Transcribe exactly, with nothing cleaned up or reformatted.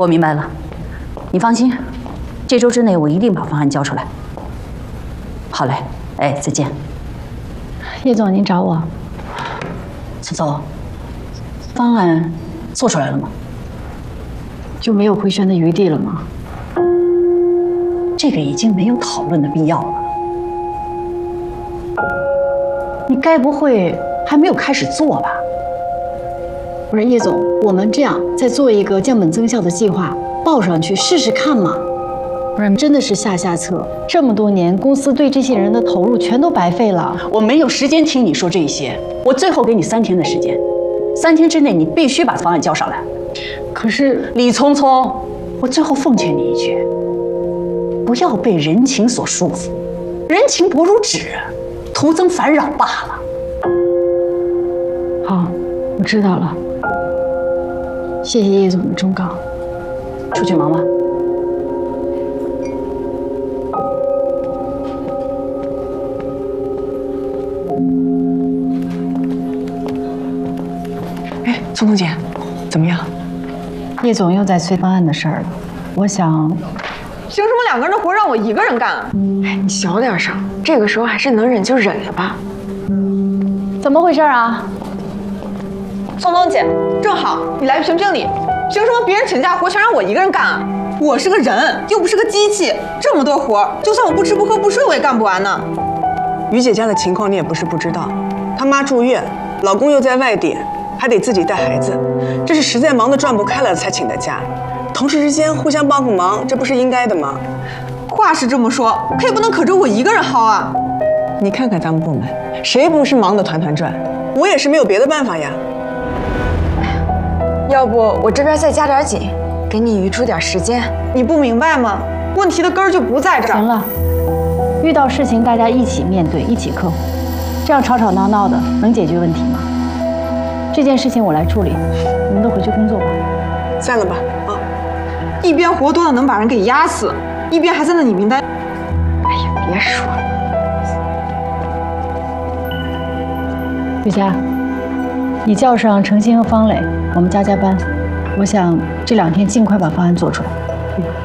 我明白了，你放心，这周之内我一定把方案交出来。好嘞，哎，再见。 叶总，您找我？ 陈总，方案做出来了吗？ 就没有回旋的余地了吗？ 这个已经没有讨论的必要了。你该不会还没有开始做吧？ 不是叶总，我们这样再做一个降本增效的计划，报上去试试看嘛。不然真的是下下策，这么多年公司对这些人的投入全都白费了。 我没有时间听你说这些，我最后给你三天的时间，三天之内你必须把方案交上来。 可是李聪聪，我最后奉劝你一句，不要被人情所束缚，人情薄如纸，徒增烦扰罢了。 好，我知道了。谢谢叶总的忠告。 出去忙吧。 哎，聪聪姐，怎么样？ 叶总又在催方案的事儿了。我想， 凭什么两个人的活让我一个人干啊？ 哎，你小点声，这个时候还是能忍就忍了吧。 怎么回事啊？ 聪聪姐，正好你来评评理，凭什么别人请假活全让我一个人干啊？我是个人，又不是个机器，这么多活，就算我不吃不喝不睡，我也干不完呢。 于姐家的情况你也不是不知道，她妈住院，老公又在外地，还得自己带孩子，这是实在忙得转不开了才请的假。同事之间互相帮个忙，这不是应该的吗？ 话是这么说，可也不能可着我一个人薅啊。 你看看咱们部门，谁不是忙得团团转？我也是没有别的办法呀。 要不我这边再加点紧，给你余出点时间。 你不明白吗？问题的根儿就不在这儿。 行了，遇到事情大家一起面对，一起克服，这样吵吵闹闹的能解决问题吗？这件事情我来处理，你们都回去工作吧。 散了吧，啊！ 一边活多到能把人给压死，一边还在那拟名单。 哎呀，别说了。 雨佳，你叫上程鑫和方磊，我们加加班。我想这两天尽快把方案做出来。